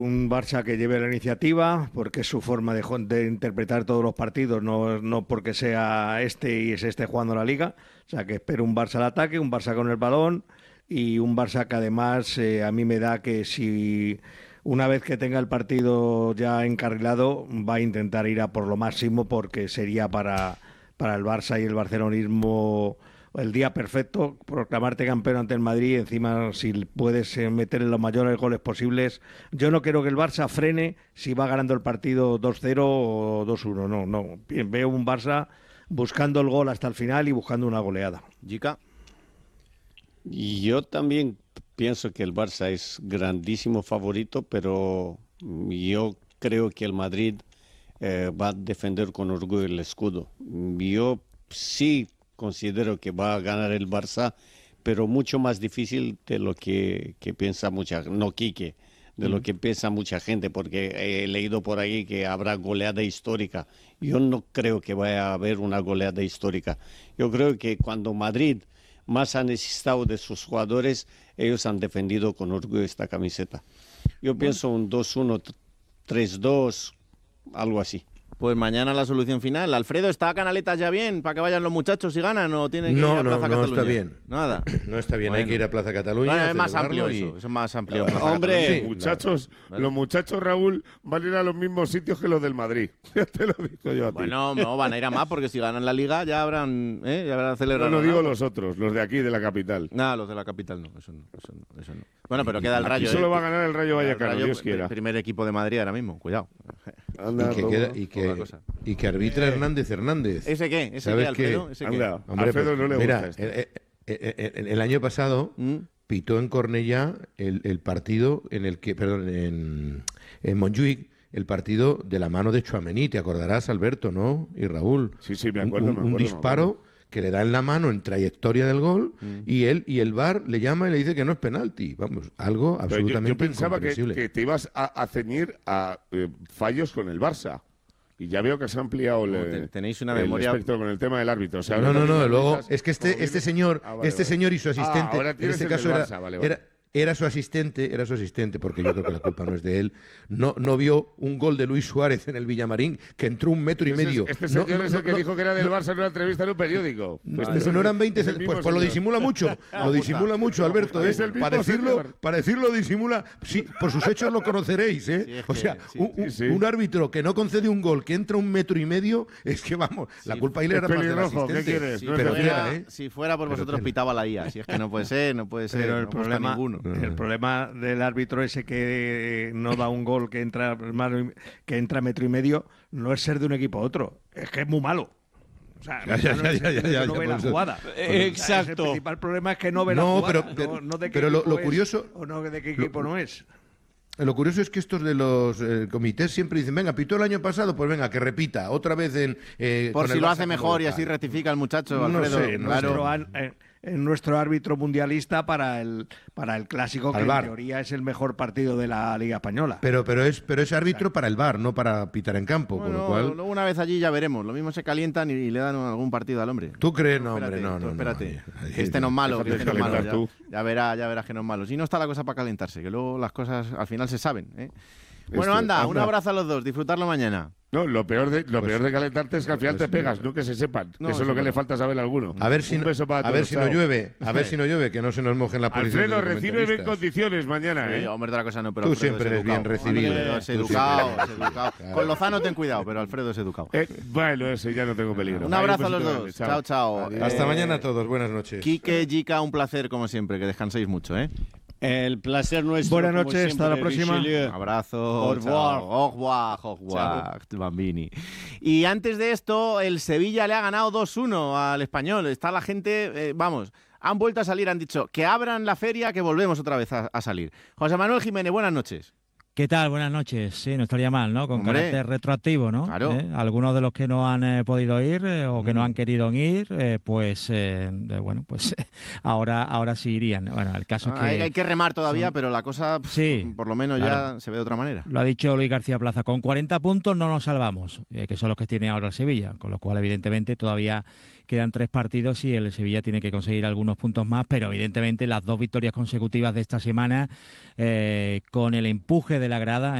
Un Barça que lleve la iniciativa, porque es su forma de interpretar todos los partidos, no porque sea este y es este jugando la Liga. O sea, que espero un Barça al ataque, un Barça con el balón y un Barça que además a mí me da que si una vez que tenga el partido ya encarrilado va a intentar ir a por lo máximo, porque sería para el Barça y el barcelonismo el día perfecto, proclamarte campeón ante el Madrid. Encima, si puedes meter los mayores goles posibles. Yo no quiero que el Barça frene si va ganando el partido 2-0 o 2-1. No. Veo un Barça buscando el gol hasta el final y buscando una goleada. Jica. Y yo también pienso que el Barça es grandísimo favorito, pero yo creo que el Madrid va a defender con orgullo el escudo. Yo sí considero que va a ganar el Barça, pero mucho más difícil de lo que piensa de lo que piensa mucha gente, porque he leído por ahí que habrá goleada histórica. Yo no creo que vaya a haber una goleada histórica. Yo creo que cuando Madrid más ha necesitado de sus jugadores, ellos han defendido con orgullo esta camiseta. Yo pienso un 2-1, 3-2, algo así. Pues mañana la solución final. Alfredo, ¿está Canaletas ya bien para que vayan los muchachos y ganan o tienen que ir a Plaza Cataluña? No está bien. Nada. No está bien, Bueno. hay que ir a Plaza Cataluña. Es más amplio eso, es más amplio. Plaza Hombre, Cataluña. Los muchachos, Raúl, van a ir a los mismos sitios que los del Madrid. Ya te lo digo yo a ti. Bueno, no, van a ir a más porque si ganan la Liga ya habrán celebrado. No digo los otros, los de aquí, de la capital. Nada, los de la capital no, eso no. Bueno, pero queda el Aquí Rayo. solo va a ganar el Rayo El Vallecano, Rayo, Dios quiera. el primer equipo de Madrid ahora mismo, cuidado. Anda, Y que arbitra Hernández. ¿Ese qué? ¿Ese ¿Sabes qué, Alfredo? qué? ¿Ese qué? Anda. Hombre, Alfredo no le mira, gusta esto. el año pasado pitó en Cornellá el partido en el que, perdón, en Montjuic, el partido de la mano de Tchouaméni, te acordarás, Alberto, ¿no? Y Raúl. Sí, me acuerdo. Un disparo que le da en la mano en trayectoria del gol y el VAR le llama y le dice que no es penalti. Vamos, algo Pero absolutamente yo pensaba incomprensible. que te ibas a ceñir a fallos con el Barça. Y ya veo que se ha ampliado tenéis una el memoria. espectro con el tema del árbitro. O sea, No, ahora también luego piensas es que como este viene- señor, Ah, vale, vale. señor y su asistente, ahora en tienes este el del caso Barça, vale. era su asistente, porque yo creo que la culpa no es de él. No vio un gol de Luis Suárez en el Villamarín que entró 1,5 metros. Este señor es el que dijo que era del Barça en una entrevista en un periódico. No eran 20 pues lo disimula mucho. Lo disimula mucho, Alberto. Es el mismo señor. Para decirlo disimula. Sí, por sus hechos lo conoceréis, ¿eh? Sí, es O sea, que- sí. un árbitro que no concede un gol, que entra 1,5 metros, es que vamos, la culpa ahí le era es más del pelirrojo, ¿qué asistente. quieres? Si No es Pero de fuera, tela, ¿eh? si fuera por Pero vosotros tela. pitaba la IA. Si es que no puede ser, Pero el no gusta ninguno. problema del árbitro ese que no da un gol que entra metro y medio no es ser de un equipo a otro, es que es muy malo. O sea, Ya, no ve por la eso. jugada. Exacto. El principal problema es que no ve la No, jugada. pero- de qué pero lo equipo es curioso- o no de qué equipo no es. Lo curioso es que estos de los comités siempre dicen, venga, pitó el año pasado, pues venga, que repita, otra vez Por con si el lo Barça hace como mejor y local. así rectifica el muchacho, No Alfredo. sé, no claro. Nuestro árbitro mundialista para el clásico, que Al en VAR. teoría es el mejor partido de la Liga Española. Pero es árbitro para el VAR, no para pitar en campo, con lo cual... Luego una vez allí ya veremos. Lo mismo se calientan y le dan algún partido al hombre. ¿Tú crees? No, Espérate, hombre, no. espérate. Ay, Que este no es malo, que Déjate este no es malo. calentar tú. Ya verás que no es malo. Si no está la cosa para calentarse, que luego las cosas al final se saben. Bueno, Esto, anda, un anda. abrazo a los dos. Disfrutarlo mañana. No, lo peor de calentarte es que al final te pegas, no que se sepan. No, Eso es lo eso que no. le falta saber a alguno. A ver si, Un beso para a ver todos, si no chao. llueve, que no se nos mojen las posiciones. Alfredo, de los recíbeme en comentaristas. condiciones mañana, Sí, ¿eh? hombre, otra cosa no, pero Tú Alfredo siempre es eres bien educado. recibido. Alfredo es Tú educado, siempre. es educado. Con Lozano ten cuidado, pero Alfredo es educado. Bueno, ese ya no tengo peligro. Un Ahí, abrazo a besito los grande, dos. Chao, chao. Adiós. Hasta mañana a todos, buenas noches. Quique, Jica, un placer como siempre. Que descanséis mucho, ¿eh? El placer nuestro. Buenas como noches, hasta la siempre, próxima. Richelieu. Un abrazo. Au revoir. Chao. Au revoir, Bambini. Y antes de esto, el Sevilla le ha ganado 2-1 al Español. Está la gente, han vuelto a salir, han dicho que abran la feria, que volvemos otra vez a salir. José Manuel Jiménez, buenas noches. ¿Qué tal? Buenas noches. Sí, no estaría mal, ¿no? Con Hombre. carácter retroactivo, ¿no? Claro. Algunos de los que no han podido ir o que no han querido ir, pues ahora sí irían. Bueno, el caso es que Hay que remar todavía, pero la cosa, Sí, por lo menos claro. ya se ve de otra manera. lo ha dicho Luis García Plaza, con 40 puntos no nos salvamos, que son los que tiene ahora el Sevilla, con lo cual evidentemente todavía quedan 3 partidos y el Sevilla tiene que conseguir algunos puntos más, pero evidentemente las 2 victorias consecutivas de esta semana, con el empuje de la grada,